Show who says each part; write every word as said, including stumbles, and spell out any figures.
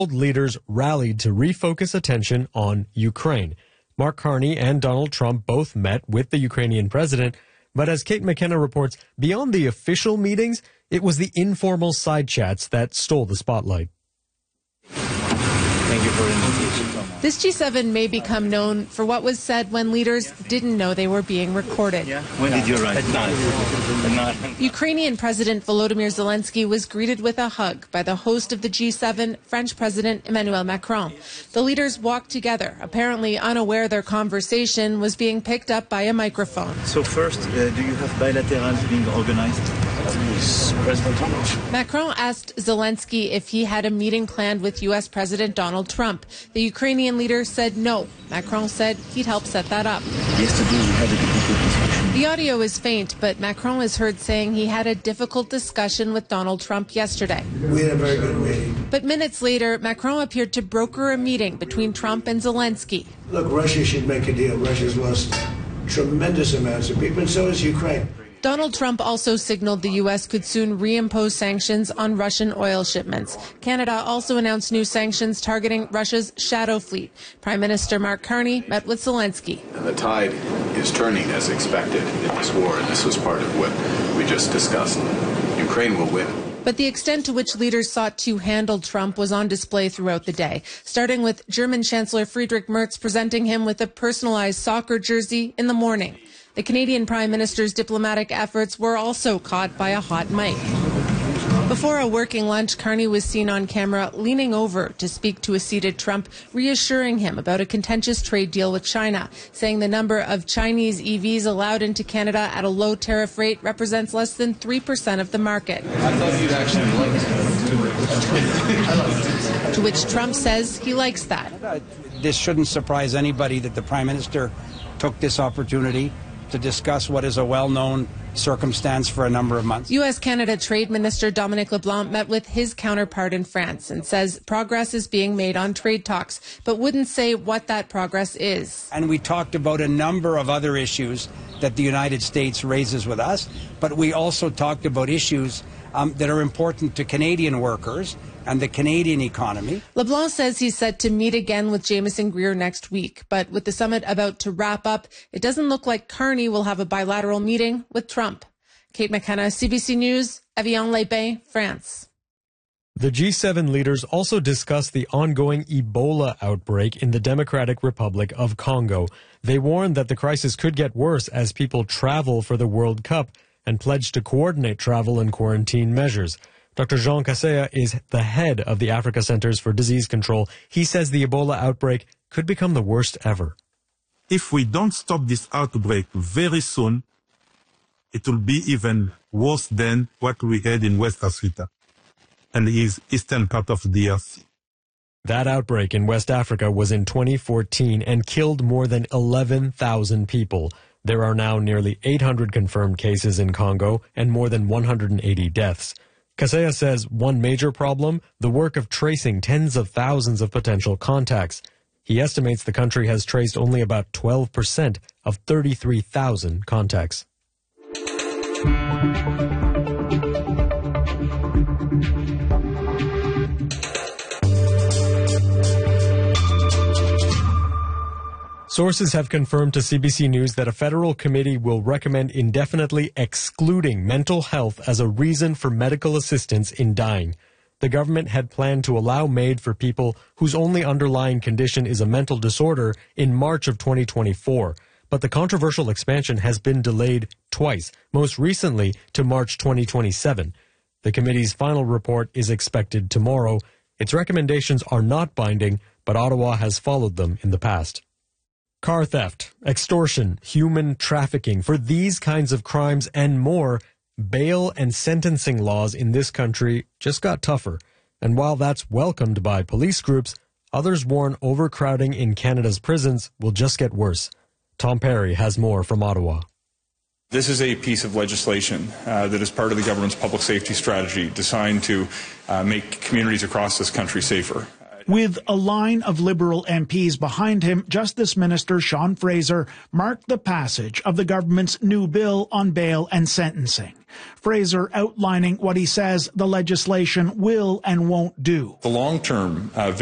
Speaker 1: Leaders rallied to refocus attention on Ukraine. Mark Carney and Donald Trump both met with the Ukrainian president, but as Kate McKenna reports, beyond the official meetings, it was the informal side chats that stole the spotlight.
Speaker 2: Thank you for the invitation.
Speaker 3: This G seven may become known for what was said when leaders didn't know they were being recorded.
Speaker 2: Yeah. When did you arrive? At nine. At nine.
Speaker 3: Ukrainian President Volodymyr Zelensky was greeted with a hug by the host of the G seven, French President Emmanuel Macron. The leaders walked together, apparently unaware their conversation was being picked up by a microphone.
Speaker 2: So first, uh, do you have bilaterals being organized with President Trump?
Speaker 3: Macron asked Zelensky if he had a meeting planned with U S President Donald Trump. The Ukrainian leader said no. Macron said he'd help set that up.
Speaker 2: Yesterday we had a difficult discussion.
Speaker 3: The audio is faint, but Macron is heard saying he had a difficult discussion with Donald Trump yesterday.
Speaker 4: We had a very good meeting.
Speaker 3: But minutes later, Macron appeared to broker a meeting between Trump and Zelensky.
Speaker 4: Look, Russia should make a deal. Russia's lost tremendous amounts of people, and so has Ukraine.
Speaker 3: Donald Trump also signaled the U S could soon reimpose sanctions on Russian oil shipments. Canada also announced new sanctions targeting Russia's shadow fleet. Prime Minister Mark Carney met with Zelensky.
Speaker 5: And the tide is turning as expected in this war, and this was part of what we just discussed. Ukraine will win.
Speaker 3: But the extent to which leaders sought to handle Trump was on display throughout the day, starting with German Chancellor Friedrich Merz presenting him with a personalized soccer jersey in the morning. The Canadian Prime Minister's diplomatic efforts were also caught by a hot mic. Before a working lunch, Carney was seen on camera leaning over to speak to a seated Trump, reassuring him about a contentious trade deal with China, saying the number of Chinese E Vs allowed into Canada at a low tariff rate represents less than three percent of the market.
Speaker 6: I thought you'd actually like it.
Speaker 3: To which Trump says he likes that.
Speaker 7: This shouldn't surprise anybody that the Prime Minister took this opportunity to discuss what is a well-known circumstance for a number of months.
Speaker 3: U S-Canada Trade Minister Dominic LeBlanc met with his counterpart in France and says progress is being made on trade talks, but wouldn't say what that progress is.
Speaker 7: And we talked about a number of other issues that the United States raises with us, but we also talked about issues um, that are important to Canadian workers and the Canadian economy.
Speaker 3: LeBlanc says he's set to meet again with Jameson Greer next week, but with the summit about to wrap up, it doesn't look like Carney will have a bilateral meeting with Trump. Kate McKenna, C B C News, Evian-les-Bains, France.
Speaker 1: The G seven leaders also discussed the ongoing Ebola outbreak in the Democratic Republic of Congo. They warned that the crisis could get worse as people travel for the World Cup and pledged to coordinate travel and quarantine measures. Doctor Jean Kaseya is the head of the Africa Centers for Disease Control. He says the Ebola outbreak could become the worst ever.
Speaker 8: If we don't stop this outbreak very soon, it will be even worse than what we had in West Africa and the eastern part of the D R C.
Speaker 1: That outbreak in West Africa was in twenty fourteen and killed more than eleven thousand people. There are now nearly eight hundred confirmed cases in Congo and more than one hundred eighty deaths. Kaseya says one major problem, the work of tracing tens of thousands of potential contacts. He estimates the country has traced only about twelve percent of thirty-three thousand contacts. Sources have confirmed to C B C News that a federal committee will recommend indefinitely excluding mental health as a reason for medical assistance in dying. The government had planned to allow MAID for people whose only underlying condition is a mental disorder in March of twenty twenty-four. But the controversial expansion has been delayed twice, most recently to March twenty twenty-seven. The committee's final report is expected tomorrow. Its recommendations are not binding, but Ottawa has followed them in the past. Car theft, extortion, human trafficking. For these kinds of crimes and more, bail and sentencing laws in this country just got tougher. And while that's welcomed by police groups, others warn overcrowding in Canada's prisons will just get worse. Tom Perry has more from Ottawa.
Speaker 9: This is a piece of legislation uh, that is part of the government's public safety strategy designed to uh, make communities across this country safer.
Speaker 10: With a line of Liberal M Ps behind him, Justice Minister Sean Fraser marked the passage of the government's new bill on bail and sentencing. Fraser outlining what he says the legislation will and won't do.
Speaker 9: The long-term uh,